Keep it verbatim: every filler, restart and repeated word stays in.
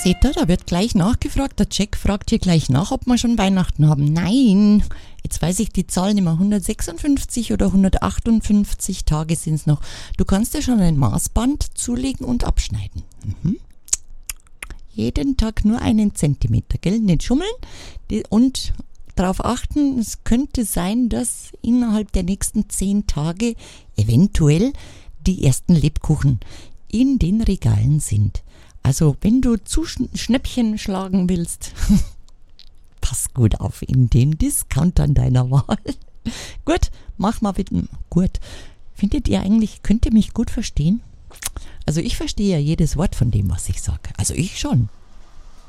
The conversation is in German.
Seht ihr, da wird gleich nachgefragt. Der Jack fragt hier gleich nach, ob wir schon Weihnachten haben. Nein, jetzt weiß ich die Zahl nicht mehr. hundertsechsundfünfzig oder hundertachtundfünfzig Tage sind es noch. Du kannst dir schon ein Maßband zulegen und abschneiden. Mhm. Jeden Tag nur einen Zentimeter, gell? Nicht schummeln und darauf achten, es könnte sein, dass innerhalb der nächsten zehn Tage eventuell die ersten Lebkuchen in den Regalen sind. Also wenn du zu Schnäppchen schlagen willst, pass gut auf in den Discountern deiner Wahl. Gut, mach mal bitte. Gut. Findet ihr eigentlich, könnt ihr mich gut verstehen? Also ich verstehe ja jedes Wort von dem, was ich sage. Also ich schon.